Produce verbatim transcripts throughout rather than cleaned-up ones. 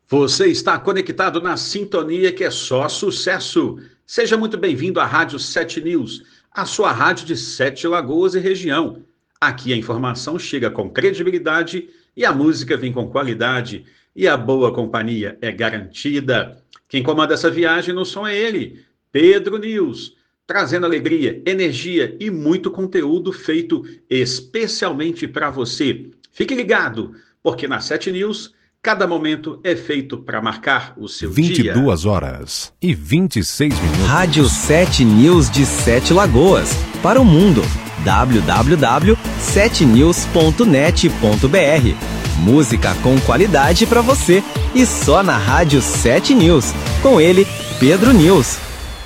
Você está conectado na sintonia que é só sucesso. Seja muito bem-vindo à Rádio sete News, a sua rádio de Sete Lagoas e região. Aqui a informação chega com credibilidade e a música vem com qualidade e a boa companhia é garantida. Quem comanda essa viagem no som é ele, Pedro News, trazendo alegria, energia e muito conteúdo feito especialmente para você. Fique ligado, porque na sete News cada momento é feito para marcar o seu vinte e duas dia. horas e vinte e seis minutos. Rádio sete News de Sete Lagoas, para o mundo. w w w ponto sete news ponto net ponto b r. Música com qualidade para você e só na Rádio sete News. Com ele, Pedro News.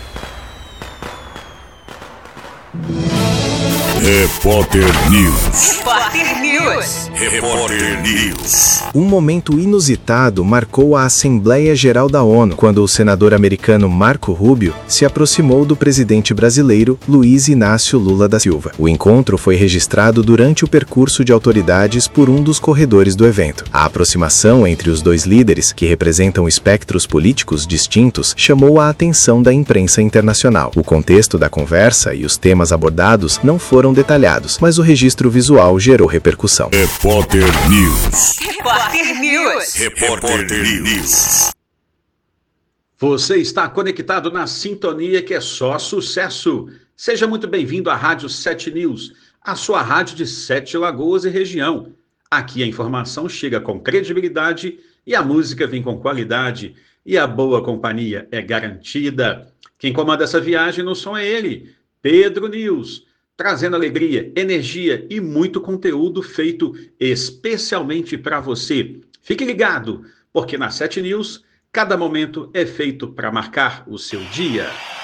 Repórter News. Repórter News. Repórter News. Um momento inusitado marcou a Assembleia Geral da ONU, quando o senador americano Marco Rubio se aproximou do presidente brasileiro Luiz Inácio Lula da Silva. O encontro foi registrado durante o percurso de autoridades por um dos corredores do evento. A aproximação entre os dois líderes, que representam espectros políticos distintos, chamou a atenção da imprensa internacional. O contexto da conversa e os temas abordados não foram detalhados, mas o registro visual gerou repercussão. Repórter News. Repórter News. Repórter News. Você está conectado na sintonia que é só sucesso. Seja muito bem-vindo à Rádio sete News, a sua rádio de Sete Lagoas e região. Aqui a informação chega com credibilidade e a música vem com qualidade e a boa companhia é garantida. Quem comanda essa viagem no som é ele, Pedro News, trazendo alegria, energia e muito conteúdo feito especialmente para você. Fique ligado, porque na sete News, cada momento é feito para marcar o seu dia.